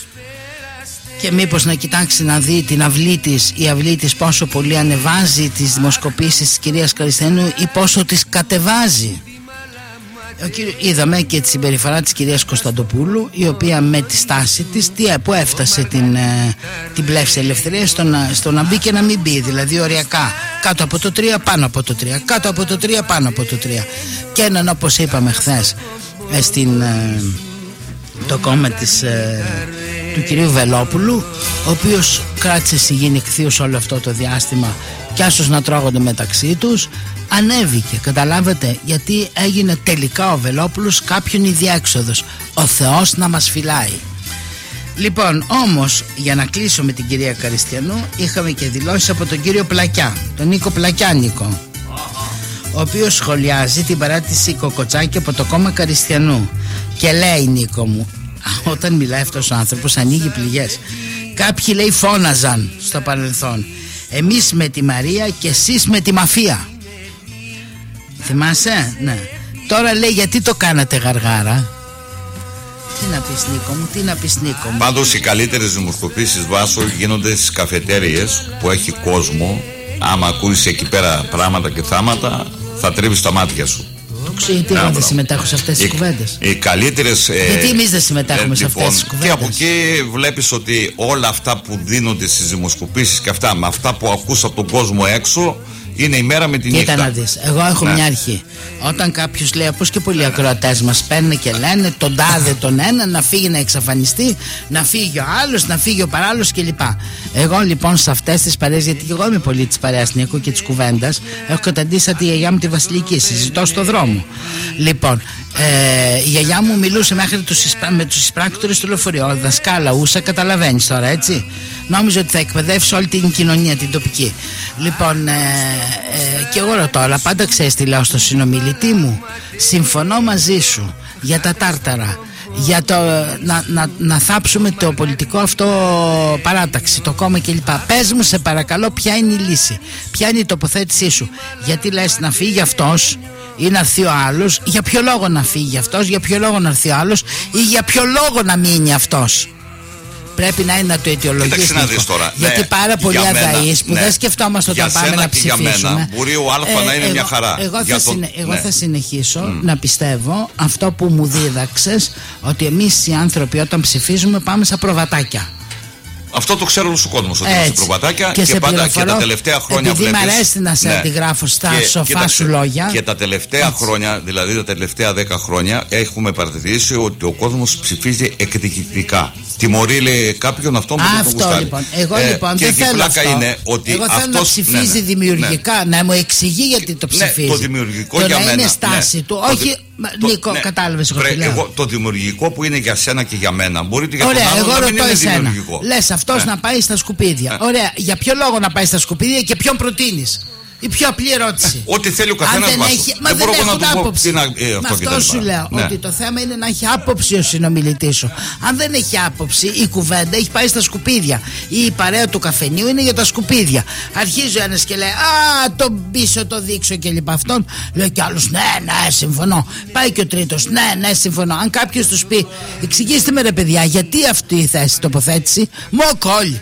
Speaker 1: και μήπως να κοιτάξει να δει την αυλή της, η αυλή της πόσο πολύ ανεβάζει τις δημοσκοπήσεις της κυρίας Καριστιανού ή πόσο τις κατεβάζει. Ο κύριο, είδαμε και τη συμπεριφορά της κυρίας Κωνσταντοπούλου, η οποία με τη στάση της τι, που έφτασε την, ε, την πλεύση ελευθερία στο να, στο να μπει και να μην μπει, δηλαδή οριακά κάτω από το τρία, πάνω από το τρία, κάτω από το τρία, πάνω από το τρία. Και έναν, όπως είπαμε χθες, ε, στην, ε, το κόμμα της, ε, του κυρίου Βελόπουλου, ο οποίος κράτησε σιγήν εκθείως όλο αυτό το διάστημα κι άσως να τρώγονται μεταξύ τους, ανέβηκε, καταλάβετε, γιατί έγινε τελικά ο Βελόπουλος κάποιον ιδιέξοδος. Ο Θεός να μας φυλάει. Λοιπόν, όμως, για να κλείσω με την κυρία Καριστιανού, είχαμε και δηλώσεις από τον κύριο Πλακιά, τον Νίκο Πλακιάνικο, ο οποίος σχολιάζει την παράτηση Κοκοτσάκη από το κόμμα Καριστιανού και λέει, Νίκο μου, όταν μιλάει αυτός ο άνθρωπος ανοίγει πληγές. Κάποιοι, λέει, φώναζαν στο παρελθόν, εμείς με τη Μαρία και εσείς με τη μαφία. Θυμάσαι? Ναι. Τώρα λέει, γιατί το κάνατε γαργάρα? Τι να πεις, Νίκο μου, τι να πεις, Νίκο μου.
Speaker 2: Πάντως οι καλύτερες δημοσκοπήσεις, Βάσο, γίνονται στις καφετέριες που έχει κόσμο. Άμα ακούεις εκεί πέρα πράγματα και θάματα, θα τρίβεις τα μάτια σου.
Speaker 1: Το ξέρω, γιατί εγώ δεν συμμετέχω σε αυτές τις οι, κουβέντες.
Speaker 2: Οι καλύτερες. Ε,
Speaker 1: γιατί εμείς δεν συμμετέχουμε ε, σε αυτές τις κουβέντες.
Speaker 2: Και από εκεί βλέπεις ότι όλα αυτά που δίνονται στις δημοσκοπήσεις και αυτά με αυτά που ακούς από τον κόσμο έξω Είναι η μέρα με τη
Speaker 1: νύχτα.
Speaker 2: Κοίτα
Speaker 1: να δεις, εγώ έχω ναι. μια αρχή. Όταν κάποιος λέει, όπως και πολλοί ακροατές μας παίρνουν και λένε τον τάδε τον ένα να φύγει να εξαφανιστεί, να φύγει ο άλλος, να φύγει ο παράλληλος κλπ. Εγώ λοιπόν σε αυτές τις παρέες, γιατί και εγώ είμαι πολύ της παρέας Νίκο και της κουβέντας, έχω καταντήσει τη γιαγιά μου τη Βασιλική, συζητώ στο δρόμο. Λοιπόν, ε, η γιαγιά μου μιλούσε μέχρι τους, με τους εισπράκτορες του λεωφορείου. Δασκάλα, ούσα, καταλαβαίνεις τώρα, έτσι. Νόμιζε ότι θα εκπαιδεύσει όλη την κοινωνία, την τοπική. Λοιπόν, ε, ε, και εγώ ρωτώ, αλλά πάντα ξέρεις τι λέω στο συνομιλητή μου. Συμφωνώ μαζί σου για τα τάρταρα, για το να, να, να θάψουμε το πολιτικό αυτό παράταξη, το κόμμα κλπ. Πες μου σε παρακαλώ ποια είναι η λύση, ποια είναι η τοποθέτησή σου. Γιατί λες να φύγει αυτός ή να έρθει ο άλλος? Για ποιο λόγο να φύγει αυτός, για ποιο λόγο να έρθει ο άλλος, ή για ποιο λόγο να μείνει αυτός? Πρέπει να είναι να το αιτιολογήσει. Γιατί ναι, πάρα πολλοί αδαείς που ναι, δεν σκεφτόμαστε όταν πάμε να ψηφίσουμε. Για μένα,
Speaker 2: μπορεί ο Α ε, να είναι εγώ, μια χαρά.
Speaker 1: Εγώ, θα, τον... συνε, εγώ ναι. θα συνεχίσω mm. να πιστεύω αυτό που μου δίδαξες, ότι εμείς οι άνθρωποι όταν ψηφίζουμε πάμε σαν προβατάκια.
Speaker 2: Αυτό το ξέρω όλος ο κόσμος, ότι είμαστε προβατάκια και, και πάντα και τα τελευταία χρόνια
Speaker 1: επειδή
Speaker 2: βλέπεις.
Speaker 1: Επειδή μ' αρέσει να σε ναι. αντιγράφω στα και, σοφά και σου τα, λόγια.
Speaker 2: Και τα τελευταία έτσι. χρόνια, δηλαδή τα τελευταία δέκα χρόνια, έχουμε παρατηρήσει ότι ο κόσμος ψηφίζει εκδικητικά. Τιμωρεί, λέει κάποιον αυτόν που δεν τον γουστάρει. Λοιπόν. Εγώ ε, λοιπόν δεν θέλω αυτό. Είναι ότι
Speaker 1: Εγώ θέλω
Speaker 2: αυτός,
Speaker 1: να ψηφίζει ναι, ναι, δημιουργικά, ναι. να μου εξηγεί γιατί το ψηφίζει.
Speaker 2: Ναι, το δημιουργικό
Speaker 1: το
Speaker 2: για
Speaker 1: να
Speaker 2: μένα.
Speaker 1: Είναι στάση ναι. του, όχι. Το, Νίκο, ναι, κατάλαβες εγώ,
Speaker 2: εγώ το δημιουργικό που είναι για σένα και για μένα μπορεί για
Speaker 1: Ωραία,
Speaker 2: τον άλλο
Speaker 1: εγώ
Speaker 2: να μην είναι
Speaker 1: εσένα.
Speaker 2: δημιουργικό.
Speaker 1: Λες αυτός ναι. να πάει στα σκουπίδια. Ναι. Ωραία, για ποιο λόγο να πάει στα σκουπίδια και ποιον προτείνεις? Η πιο απλή ερώτηση.
Speaker 2: Ό,τι θέλει ο καθένας μας.
Speaker 1: Έχει... Μα δεν έχουν άποψη. Να... Ε, αυτό, αυτό σου λέω. Ναι. Ότι το θέμα είναι να έχει άποψη ο συνομιλητής σου. Αν δεν έχει άποψη, η κουβέντα έχει πάει στα σκουπίδια. Ή η παρέα του καφενείου είναι για τα σκουπίδια. Αρχίζει ο ένας και λέει α, τον πίσω, το δείξω και λοιπά. Αυτόν λέει κι άλλος ναι, ναι, συμφωνώ. Πάει και ο τρίτος ναι, ναι, συμφωνώ. Αν κάποιος τους πει εξηγήστε με ρε παιδιά, γιατί αυτή η θέση τοποθέτηση, μοκόλ.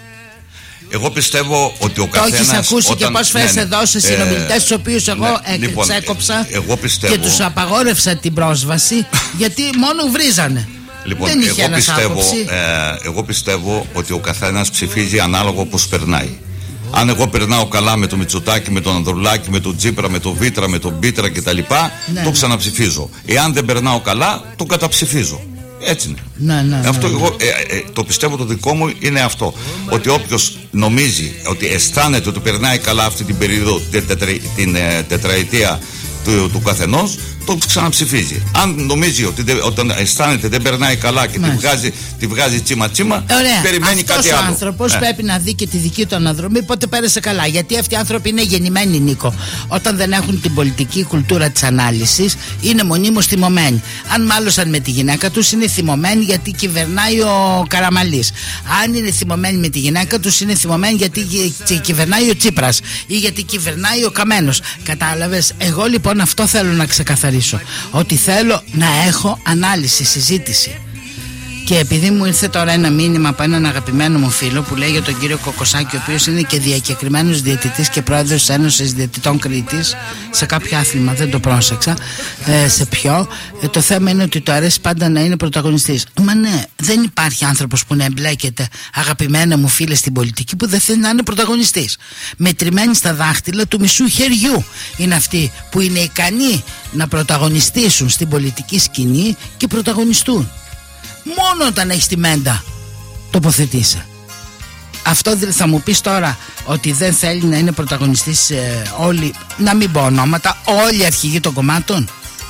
Speaker 2: Εγώ πιστεύω ότι ο καθένας.
Speaker 1: Το έχεις ακούσει όταν, και πώς φέρεις ναι, ναι, εδώ σε συνομιλητές, τους οποίους εγώ ναι,
Speaker 2: λοιπόν,
Speaker 1: έκοψα
Speaker 2: εγώ πιστεύω...
Speaker 1: και τους απαγόρευσα την πρόσβαση γιατί μόνο βρίζανε.
Speaker 2: Λοιπόν,
Speaker 1: δεν είχε
Speaker 2: εγώ, πιστεύω,
Speaker 1: ε,
Speaker 2: εγώ πιστεύω ότι ο καθένας ψηφίζει ανάλογα όπως περνάει. Αν εγώ περνάω καλά με το Μητσοτάκη, με τον Ανδρουλάκη, με τον Τσίπρα, με τον Βίτρα, με τον Πίτρα κτλ., ναι, το ξαναψηφίζω. Εάν δεν περνάω καλά, το καταψηφίζω. Έτσι είναι.
Speaker 1: Ναι, ναι, ναι,
Speaker 2: αυτό
Speaker 1: ναι.
Speaker 2: Εγώ ε, ε, το πιστεύω, το δικό μου είναι αυτό. Ότι όποιος νομίζει, ότι αισθάνεται ότι περνάει καλά αυτή την περίοδο, την, τετρα, την ε, τετραετία του, του καθενός, το ξαναψηφίζει. Αν νομίζει ότι δεν, όταν αισθάνεται δεν περνάει καλά και τη βγάζει, τη βγάζει τσίμα τσίμα, ωραία, περιμένει
Speaker 1: αυτός
Speaker 2: κάτι
Speaker 1: ο
Speaker 2: άλλο.
Speaker 1: Ο άνθρωπος ε. πρέπει να δει και τη δική του αναδρομή πότε πέρασε καλά. Γιατί αυτοί οι άνθρωποι είναι γεννημένοι, Νίκο. Όταν δεν έχουν την πολιτική κουλτούρα της ανάλυσης, είναι μονίμως θυμωμένοι. Αν μάλωσαν με τη γυναίκα τους, είναι θυμωμένοι γιατί κυβερνάει ο Καραμαλής. Αν είναι θυμωμένοι με τη γυναίκα τους, είναι θυμωμένοι γιατί κυβερνάει ο Τσίπρας ή γιατί κυβερνάει ο Καμένος. Κατάλαβες. Εγώ λοιπόν αυτό θέλω να ξεκαθαρίσω. Ότι θέλω να έχω ανάλυση, συζήτηση. Και επειδή μου ήρθε τώρα ένα μήνυμα από έναν αγαπημένο μου φίλο που λέει για τον κύριο Κοκοσάκη, ο οποίος είναι και διακεκριμένος διαιτητής και πρόεδρος της Ένωσης Διαιτητών Κρήτης, σε κάποιο άθλημα, δεν το πρόσεξα ε, σε ποιο, ε, το θέμα είναι ότι του αρέσει πάντα να είναι πρωταγωνιστής. Μα ναι, δεν υπάρχει άνθρωπος που να εμπλέκεται, αγαπημένα μου φίλε, στην πολιτική που δεν θέλει να είναι πρωταγωνιστής. Μετρημένοι στα δάχτυλα του μισού χεριού είναι αυτοί που είναι ικανοί να πρωταγωνιστήσουν στην πολιτική σκηνή και πρωταγωνιστούν. Μόνο όταν έχεις τη μέντα τοποθετήσει. Αυτό θα μου πεις τώρα ότι δεν θέλει να είναι πρωταγωνιστής ε, όλοι, να μην πω ονόματα, όλοι οι αρχηγοί των κομμάτων.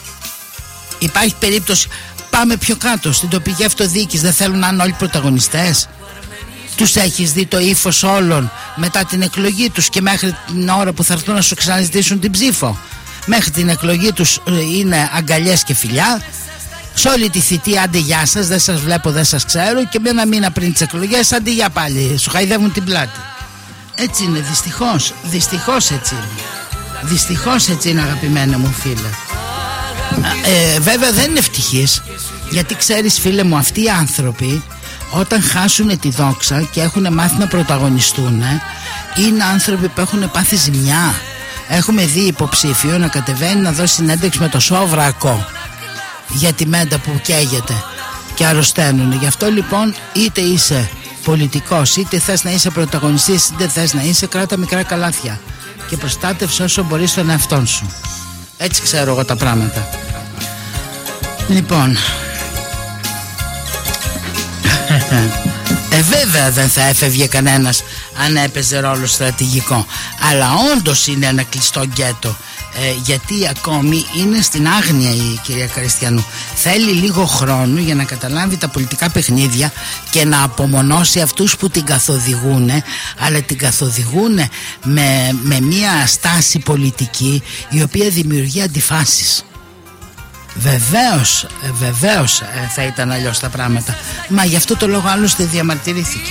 Speaker 1: Υπάρχει περίπτωση, πάμε πιο κάτω στην τοπική αυτοδιοίκηση, δεν θέλουν να είναι όλοι πρωταγωνιστές. Τους έχεις δει το ύφος όλων μετά την εκλογή τους και μέχρι την ώρα που θα έρθουν να σου ξαναζητήσουν την ψήφο? Μέχρι την εκλογή τους ε, είναι αγκαλιές και φιλιά. Σε όλη τη θητεία άντε γεια σας, δεν σας βλέπω, δεν σας ξέρω, και με ένα μήνα πριν τις εκλογές άντε για πάλι, σου χαϊδεύουν την πλάτη. Έτσι είναι, δυστυχώς, δυστυχώς έτσι είναι. Δυστυχώς έτσι είναι, αγαπημένα μου φίλε. Ε, βέβαια δεν είναι ευτυχής, γιατί ξέρεις φίλε μου, αυτοί οι άνθρωποι όταν χάσουν τη δόξα και έχουν μάθει να πρωταγωνιστούν, είναι άνθρωποι που έχουν πάθει ζημιά. Έχουμε δει υποψήφιο να κατεβαίνει να δώσει συνέντευξη με το Σόβρακο για τη μέντα που καίγεται και αρρωσταίνουν. Γι' αυτό λοιπόν είτε είσαι πολιτικός, είτε θες να είσαι πρωταγωνιστής, είτε θες να είσαι, κράτα μικρά καλάθια. και προστάτευσε όσο μπορείς τον εαυτόν σου. Έτσι ξέρω εγώ τα πράγματα. Λοιπόν, ε, βέβαια δεν θα έφευγε κανένας αν έπαιζε ρόλο στρατηγικό, αλλά όντως είναι ένα κλειστό γκέτο, ε, γιατί ακόμη είναι στην άγνοια η κυρία Καριστιανού. Θέλει λίγο χρόνο για να καταλάβει τα πολιτικά παιχνίδια και να απομονώσει αυτούς που την καθοδηγούν, αλλά την καθοδηγούν με, με μια στάση πολιτική η οποία δημιουργεί αντιφάσεις. Βεβαίως, βεβαίως θα ήταν αλλιώς τα πράγματα. Μα γι' αυτό το λόγο άλλωστε διαμαρτυρήθηκε.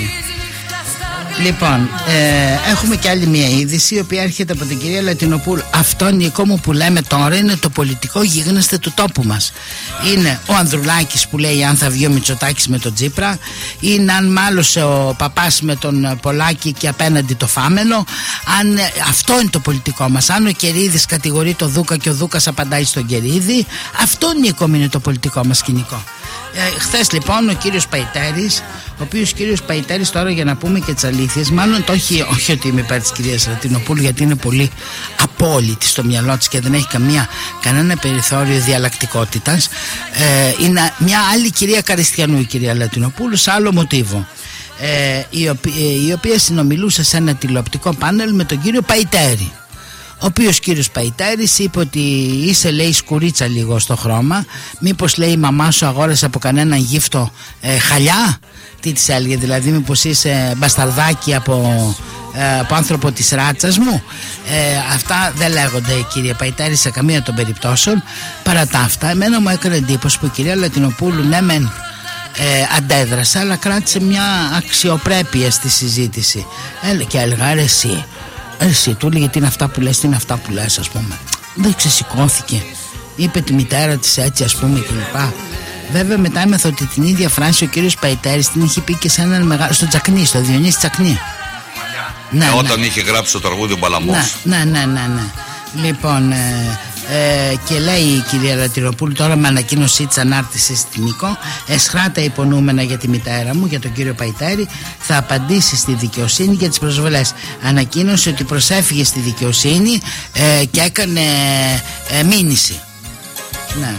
Speaker 1: Λοιπόν, ε, έχουμε και άλλη μια είδηση η οποία έρχεται από την κυρία Λατινοπούλου. Αυτό, Νίκο μου, που λέμε τώρα είναι το πολιτικό γίγνεσθε του τόπου μας. Είναι ο Ανδρουλάκης που λέει αν θα βγει ο Μητσοτάκης με τον Τσίπρα, είναι αν μάλωσε ο Παπάς με τον Πολάκη και απέναντι το Φάμενο. Αν, αυτό είναι το πολιτικό μας. Αν ο Κερίδης κατηγορεί το Δούκα και ο Δούκας απαντάει στον Κερίδη, αυτό, Νίκο μου, είναι το πολιτικό μας σκηνικό. Ε, χθες λοιπόν ο κύριος Παϊτέρης, ο οποίος κύριος Παϊτέρης, τώρα για να πούμε και τις αλήθειες, μάλλον το όχι, όχι ότι είμαι υπέρ της κυρίας Λατινοπούλου, γιατί είναι πολύ απόλυτη στο μυαλό της και δεν έχει καμία, κανένα περιθώριο διαλλακτικότητας. Ε, είναι μια άλλη κυρία Καριστιανού η κυρία Λατινοπούλου, σε άλλο μοτίβο, ε, η, οποία, η οποία συνομιλούσε σε ένα τηλεοπτικό πάνελ με τον κύριο Παϊτέρη, ο οποίος κύριος Παϊτέρης είπε ότι είσαι, λέει, σκουρίτσα λίγο στο χρώμα. Μήπως, λέει, η μαμά σου αγόρασε από κανέναν γύφτο ε, χαλιά? Τι της έλεγε, δηλαδή, μήπως είσαι μπασταρδάκι από, ε, από άνθρωπο της ράτσας μου? ε, Αυτά δεν λέγονται, κύριε Παϊτέρη, σε καμία των περιπτώσεων. Παρά τα αυτά, εμένα μου έκανε εντύπωση που η κυρία Λατινοπούλου, ναι μεν, ε, αντέδρασε, αλλά κράτησε μια αξιοπρέπεια στη συζήτηση. Έλε, και έλεγα, ρε εσύ, εσύ, του έλεγε τι είναι αυτά που λες, τι είναι αυτά που λες, ας πούμε. Δεν ξεσηκώθηκε, είπε τη μητέρα της έτσι, ας πούμε, κλπ. Βέβαια μετά έμαθα ότι την ίδια φράση ο κύριος Παϊτέρης την είχε πει και σε έναν μεγάλο, στο Τσακνί, στο Διονύση Τσακνί. Ναι,
Speaker 2: ε,
Speaker 1: ναι.
Speaker 2: Όταν είχε γράψει το τραγούδι ο Μπαλαμός.
Speaker 1: Ναι, ναι, ναι, ναι, ναι. Λοιπόν, ε, ε, και λέει η κυρία Λατινοπούλου τώρα με ανακοίνωσή της ανάρτησης στην Νίκο, εσχρά τα υπονοούμενα για τη μητέρα μου, για τον κύριο Παϊτέρη, θα απαντήσει στη δικαιοσύνη για τις προσβολές. Ανακοίνωσε ότι προσέφυγε στη δικαιοσύνη ε, και έκανε ε, μήνυση. Ναι.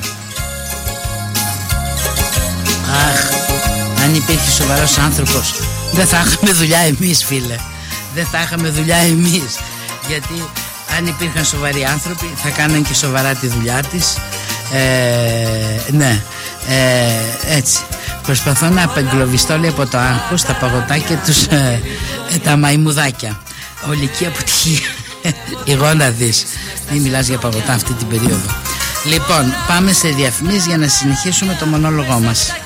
Speaker 1: Αχ, αν υπήρχε σοβαρός άνθρωπος δεν θα είχαμε δουλειά εμείς, φίλε. Δεν θα είχαμε δουλειά εμείς, γιατί αν υπήρχαν σοβαροί άνθρωποι θα κάναν και σοβαρά τη δουλειά της. ε, Ναι, ε, έτσι. Προσπαθώ να απεγκλωβιστώ, λέει, από το άγχος, τα παγωτάκια τους, ε, ε, τα μαϊμουδάκια. Ολική αποτυχία. Εγώ να δεις, μην μιλάς για παγωτά αυτή την περίοδο. Λοιπόν, πάμε σε διαφημίσεις για να συνεχίσουμε το μονόλογό μας.